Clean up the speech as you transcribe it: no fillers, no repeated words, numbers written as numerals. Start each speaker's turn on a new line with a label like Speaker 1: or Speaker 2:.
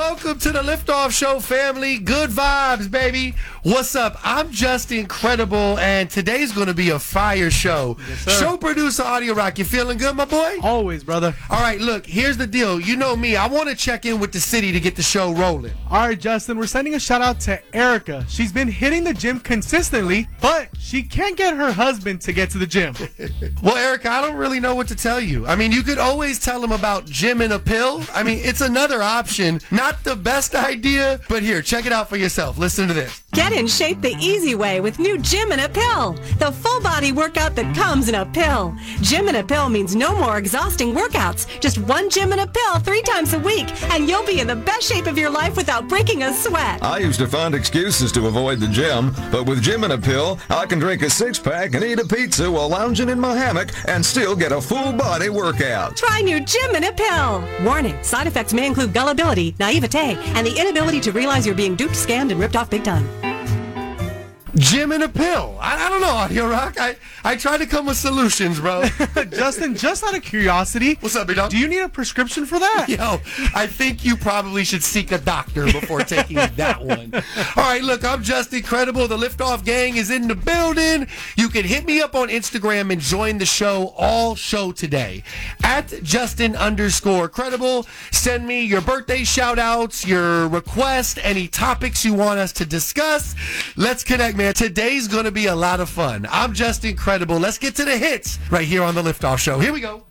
Speaker 1: Welcome to the Liftoff Show, family. Good vibes, baby. What's up? I'm just incredible, and today's going to be a fire show.
Speaker 2: Yes,
Speaker 1: show producer Audio Rock, you feeling good, my boy?
Speaker 2: Always, brother.
Speaker 1: All right, look, here's the deal. You know me. I want to check in with the city to get the show rolling.
Speaker 2: All right, Justin, we're sending a shout out to Erica. She's been hitting the gym consistently, but she can't get her husband to get to the gym.
Speaker 1: Well, Erica, I don't really know what to tell you. I mean, you could always tell him about Gym in a Pill. I mean, it's another option. Not the best idea, but here, check it out for yourself. Listen to this.
Speaker 3: Get in shape the easy way with new Gym in a Pill, the full body workout that comes in a pill. Gym in a Pill means no more exhausting workouts. Just one Gym in a Pill 3 times a week, and you'll be in the best shape of your life without breaking a sweat.
Speaker 4: I used to find excuses to avoid the gym, but with Gym in a Pill, I can drink a 6-pack and eat a pizza while lounging in my hammock and still get a full body workout.
Speaker 3: Try new Gym in a Pill. Warning, side effects may include gullibility, naivete, and the inability to realize you're being duped, scammed, and ripped off big time.
Speaker 1: Gym in a Pill. I don't know, Audio Rock. I try to come with solutions, bro.
Speaker 2: Justin, just out of curiosity,
Speaker 1: What's up, big dog?
Speaker 2: do you need a prescription for that?
Speaker 1: Yo, I think you probably should seek a doctor before taking that one. All right, look, I'm just incredible. The Liftoff gang is in the building. You can hit me up on Instagram and join the show all show today. At Justin_credible. Send me your birthday shout-outs, your requests, any topics you want us to discuss. Let's connect, man. Today's going to be a lot of fun. I'm just incredible. Let's get to the hits right here on the Liftoff Show. Here we go.